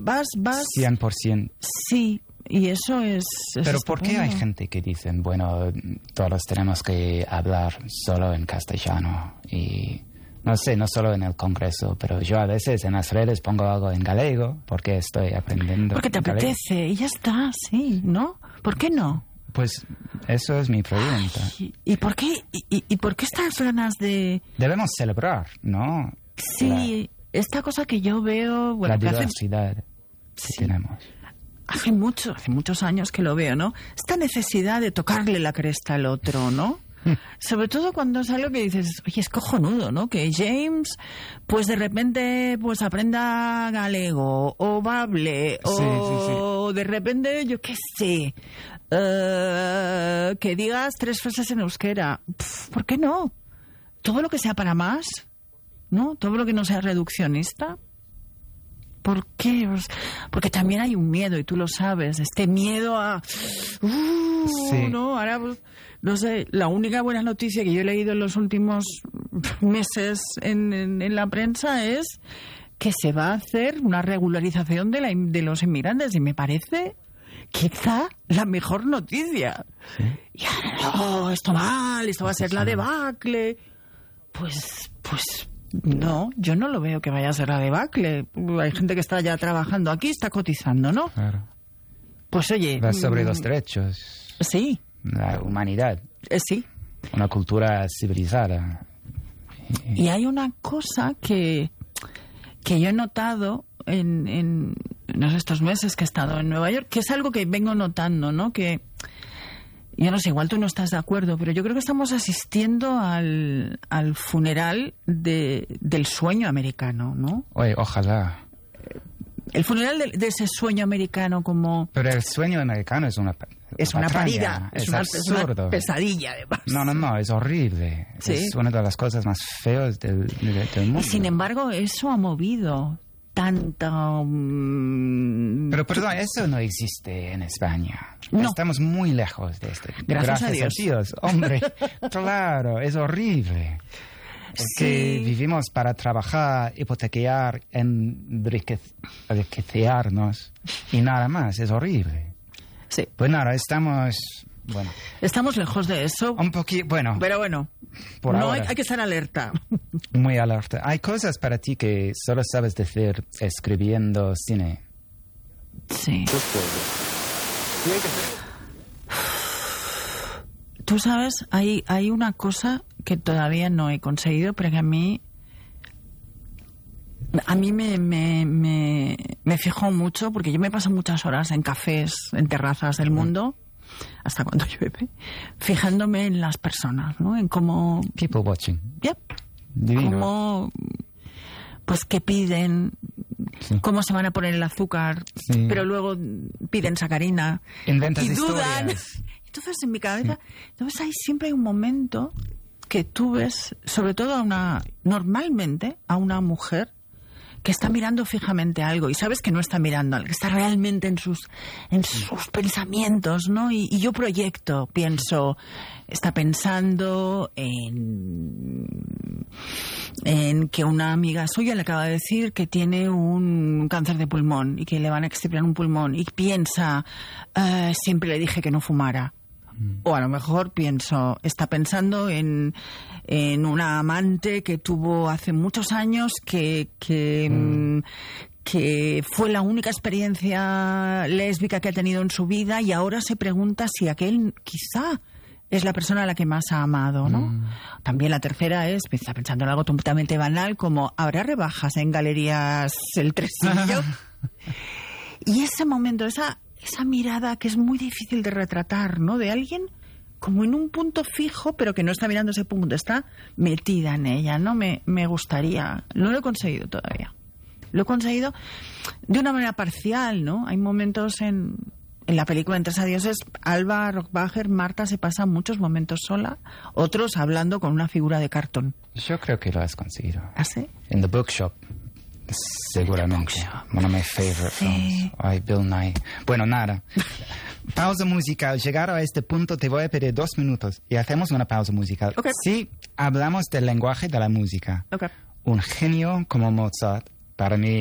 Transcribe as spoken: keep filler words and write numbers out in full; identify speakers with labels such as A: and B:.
A: vas, vas...
B: cien por ciento.
A: Sí, y eso es... es
B: Pero ¿por qué
A: estupendo.
B: hay gente que dicen, bueno, todos tenemos que hablar solo en castellano? Y no sé, no solo en el Congreso, pero yo a veces en las redes pongo algo en galego porque estoy aprendiendo.
A: Porque te
B: galego.
A: apetece y ya está, sí, ¿no? ¿Por qué no?
B: Pues eso es mi pregunta.
A: ¿Y, y por qué y, y por qué estas ganas de...
B: Debemos celebrar, ¿no?
A: Sí, la, esta cosa que yo veo... Bueno,
B: la
A: que hace,
B: diversidad que
A: sí,
B: tenemos.
A: Hace mucho, hace muchos años que lo veo, ¿no? Esta necesidad de tocarle la cresta al otro, ¿no? Sobre todo cuando es algo que dices, oye, es cojonudo, ¿no? Que James, pues de repente, pues aprenda galego, o bable, o
B: Sí, sí, sí.
A: de repente, yo qué sé, uh, que digas tres frases en euskera. Pff, ¿por qué no? Todo lo que sea para más, ¿no? Todo lo que no sea reduccionista. ¿Por qué? Pues porque también hay un miedo, y tú lo sabes, este miedo a... Uh,
B: sí.
A: ¿no? Ahora, pues, no sé, la única buena noticia que yo he leído en los últimos meses en, en, en la prensa es que se va a hacer una regularización de, la, de los inmigrantes, y me parece quizá la mejor noticia.
B: ¿Sí?
A: Y ahora, no, esto mal, esto va a ser la debacle. Pues, pues... No, yo no lo veo que vaya a ser la debacle. Hay gente que está ya trabajando aquí, está cotizando, ¿no?
B: Claro.
A: Pues oye...
B: Va sobre
A: mm,
B: los derechos,
A: Sí,
B: la humanidad,
A: eh, sí.
B: una cultura civilizada.
A: Y hay una cosa que, que yo he notado en, en, en estos meses que he estado en Nueva York, que es algo que vengo notando, ¿no? Que... Yo no sé, igual tú no estás de acuerdo, pero yo creo que estamos asistiendo al, al funeral de, del sueño americano, ¿no?
B: Oye, ojalá.
A: El funeral de, de ese sueño americano como...
B: Pero el sueño americano es una
A: Es una
B: patraña,
A: parida, es,
B: es
A: una,
B: absurdo.
A: es una pesadilla, además.
B: No, no, no, es horrible.
A: Sí.
B: Es una de las cosas más feas del, del, del mundo.
A: Y sin embargo, eso ha movido tanta... Um...
B: Pero perdón, eso no existe en España.
A: No.
B: Estamos muy lejos de esto.
A: Gracias, Gracias a Dios.
B: a Dios. Hombre, claro, es horrible. Es
A: Sí.
B: que vivimos para trabajar, hipotecar, enriquecernos y nada más. Es horrible.
A: Sí.
B: Pues nada, estamos... Bueno,
A: Estamos lejos de eso.
B: un poquito... Bueno,
A: Pero bueno,
B: por
A: no
B: ahora.
A: hay, hay que estar alerta.
B: Muy alerta. Hay cosas para ti que solo sabes decir escribiendo cine.
A: Sí. Tú sabes, hay, hay una cosa que todavía no he conseguido, pero que a mí... A mí me, me, me, me fijo mucho, porque yo me paso muchas horas en cafés, en terrazas del mundo, hasta cuando llueve, fijándome en las personas, ¿no? En cómo...
B: People watching.
A: Yep.
B: Divino.
A: Cómo... Pues qué piden,
B: Sí.
A: cómo se van a poner el azúcar,
B: Sí.
A: pero luego piden sacarina.
B: Inventas
A: y dudan.
B: historias.
A: Entonces, en mi cabeza, entonces hay siempre hay un momento que tú ves, sobre todo a una, normalmente a una mujer que está mirando fijamente algo y sabes que no está mirando algo, que está realmente en sus en sus pensamientos, ¿no? Y, y yo proyecto, pienso, está pensando en en que una amiga suya le acaba de decir que tiene un cáncer de pulmón y que le van a extirpar un pulmón, y piensa, eh, siempre le dije que no fumara. O a lo mejor pienso, está pensando en, en una amante que tuvo hace muchos años que, que, mm. que fue la única experiencia lésbica que ha tenido en su vida, y ahora se pregunta si aquel quizá es la persona a la que más ha amado, ¿no? Mm. También la tercera es, está pensando en algo totalmente banal, como ¿habrá rebajas en Galerías El Tresillo? Y ese momento, esa... esa mirada que es muy difícil de retratar, ¿no? De alguien como en un punto fijo, pero que no está mirando ese punto, está metida en ella, ¿no? Me, me gustaría. No lo he conseguido todavía. Lo he conseguido de una manera parcial, ¿no? Hay momentos en, en la película En Tres Adioses, Alba Rockbacher, Marta se pasa muchos momentos sola, otros hablando con una figura de cartón.
B: Yo creo que lo has conseguido.
A: ¿Ah, sí?
B: En The Bookshop. Seguramente. One of my favorite
A: Sí.
B: films. Ay, Bill Nye. Bueno, nada. Pausa musical. Llegado a este punto te voy a pedir dos minutos y hacemos una pausa musical.
A: Okay.
B: Sí, hablamos del lenguaje de la música.
A: Okay.
B: Un genio como Mozart, para mí